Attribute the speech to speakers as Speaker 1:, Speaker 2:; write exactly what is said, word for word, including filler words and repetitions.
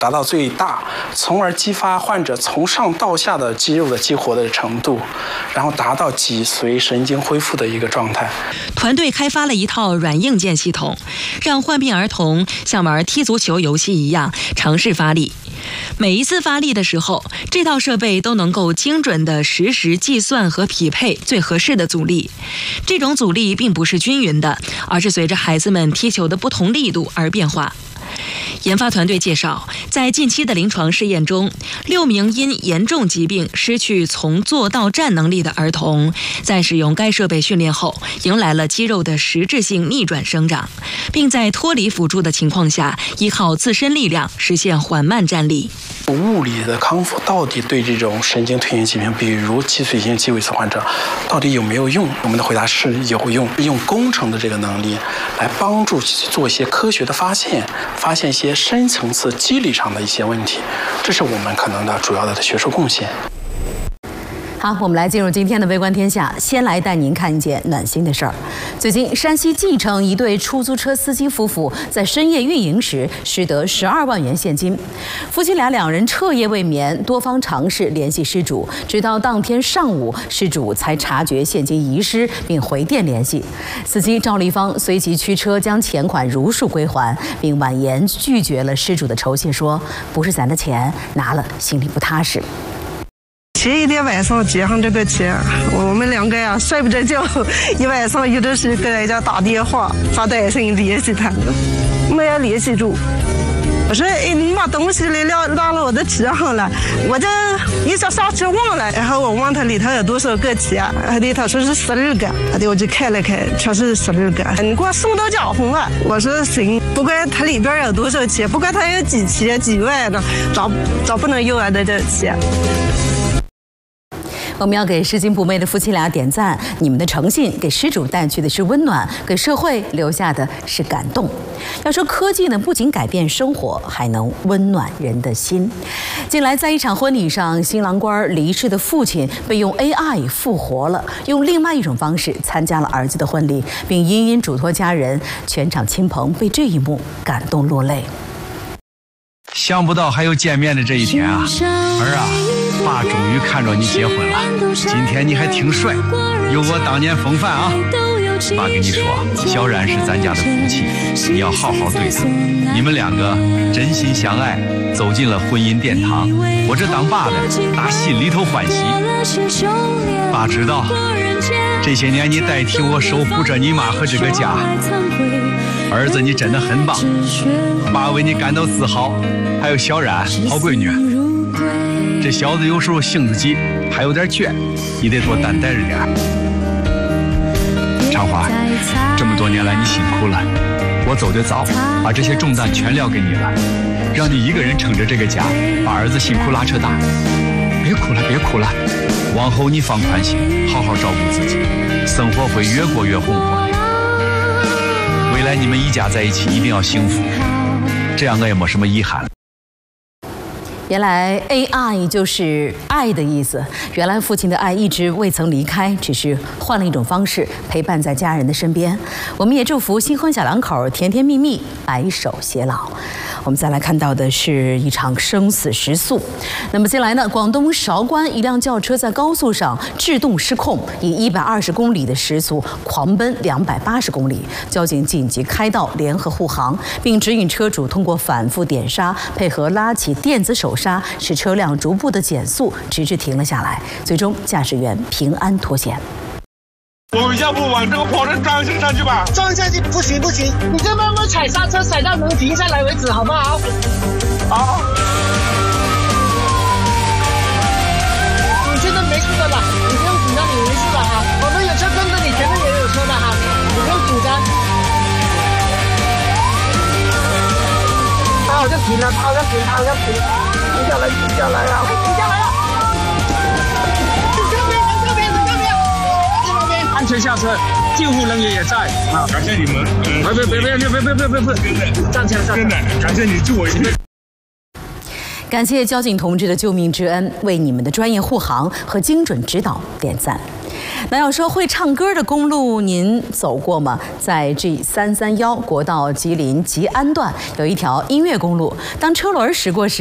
Speaker 1: 达到最大，从而激发患者从上到下的肌肉的激活的程度，然后达到脊髓神经恢复的一个状态。
Speaker 2: 团队开发了一套软硬件系统，让患病儿童像玩踢足球游戏一样尝试发力。每一次发力的时候，这套设备都能够精准地实时计算和匹配最合适的阻力。这种阻力并不是均匀的，而是随着孩子们踢球的不同力度而变化。研发团队介绍，在近期的临床试验中，六名因严重疾病失去从坐到站能力的儿童，在使用该设备训练后，迎来了肌肉的实质性逆转生长，并在脱离辅助的情况下，依靠自身力量实现缓慢站立。
Speaker 1: 物理的康复到底对这种神经退行疾病，比如脊髓性肌萎缩患者，到底有没有用？我们的回答是有用，用工程的这个能力来帮助做一些科学的发现，发现一些深层次机理上的一些问题，这是我们可能的主要的学术贡献。
Speaker 3: 好，我们来进入今天的微观天下，先来带您看一件暖心的事儿。最近，山西蓟城一对出租车司机夫妇在深夜运营时失得十二万元现金，夫妻俩两人彻夜未眠，多方尝试联系失主，直到当天上午，失主才察觉现金遗失，并回电联系。司机赵立芳随即驱车将钱款如数归还，并婉言拒绝了失主的酬谢，说：“不是咱的钱，拿了心里不踏实。”
Speaker 4: 前一天晚上结上这个钱，我们两个呀睡不着觉，一晚上有的是给人家打电话发短信联系他，没有联系住。我说：“哎，你把东西来撂拉了我的车上了。”我这一下刹车忘了，然后我问他里头有多少个钱，里头说是十二个，我就看了看，确实是十二个。你给我送到家红了。我说行，不管它里边有多少钱，不管它有几千几万的，咋咋不能用完的这钱？
Speaker 3: 我们要给拾金不昧的夫妻俩点赞，你们的诚信给失主带去的是温暖，给社会留下的是感动。要说科技呢，不仅改变生活，还能温暖人的心。近来，在一场婚礼上，新郎官离世的父亲被用 A I 复活了，用另外一种方式参加了儿子的婚礼，并殷殷嘱托家人。全场亲朋被这一幕感动落泪。
Speaker 5: 想不到还有见面的这一天啊，儿啊！爸终于看着你结婚了，今天你还挺帅，有我当年风范啊！爸跟你说，小冉是咱家的福气，你要好好对她。你们两个真心相爱，走进了婚姻殿堂，我这当爸的打心里头欢喜。爸知道，这些年你代替我守护着你妈和这个家，儿子你真的很棒，爸为你感到自豪。还有小冉，好闺女。这小子有时候性子急，还有点倔，你得多担待着点。长华，这么多年来你辛苦了，我走得早，把这些重担全撂给你了，让你一个人撑着这个家，把儿子辛苦拉扯大。别哭了，别哭了，往后你放宽心，好好照顾自己，生活会越过越红火。未来你们一家在一起一定要幸福，这样我也没什么遗憾了。
Speaker 3: 原来 A I 就是爱的意思。原来父亲的爱一直未曾离开，只是换了一种方式陪伴在家人的身边。我们也祝福新婚小两口甜甜蜜蜜，白首偕老。我们再来看到的是一场生死时速。那么接下来呢，广东韶关一辆轿车在高速上制动失控，以一百二十公里的时速狂奔两百八十公里。交警紧急开道联合护航，并指引车主通过反复点刹，配合拉起电子手刹，使车辆逐步的减速，直至停了下来。最终，驾驶员平安脱险。
Speaker 6: 我们要不往这个坡上撞上去吧？
Speaker 7: 撞下去不行不行，你就慢慢踩刹车，踩到能停下来为止，好不好？
Speaker 6: 好。
Speaker 7: 你现在没事的了，你不用紧张，你没事的哈。我们有车跟着你，前面也有车的哈，你不用紧张。他好像停了，他好像停，他好像停，停下来，停下来啊！停下来了。
Speaker 6: 安全下车，救护人员也在啊！感谢你们，嗯，别别别别别别别别别，站起来，真的，感谢你救我一命。
Speaker 3: 感谢交警同志的救命之恩，为你们的专业护航和精准指导点赞。 那要说会唱歌的公路，您走过吗？在 G 三三一国道吉林吉安段有一条音乐公路，当车轮驶过时。